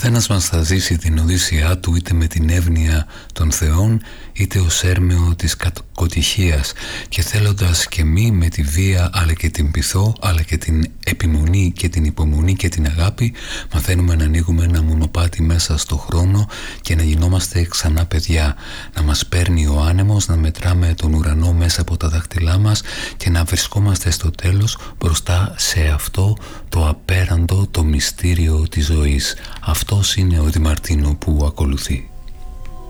καθένας μας θα ζήσει την οδύσσειά του είτε με την εύνοια των θεών είτε ως έρμεο της κακοτυχίας, και θέλοντας και μη με τη βία αλλά και την πειθό αλλά και την επιμονή και την υπομονή και την αγάπη μαθαίνουμε να ανοίγουμε ένα μονοπάτι μέσα στο χρόνο και να γινόμαστε ξανά παιδιά, να μας παίρνει ο άνεμος, να μετράμε τον ουρανό μέσα από τα δάχτυλά μας και να βρισκόμαστε στο τέλος μπροστά σε αυτό το απέραντο, το μυστήριο της ζωής. Αυτός είναι ο Δι Μαρτίνο που ακολουθεί.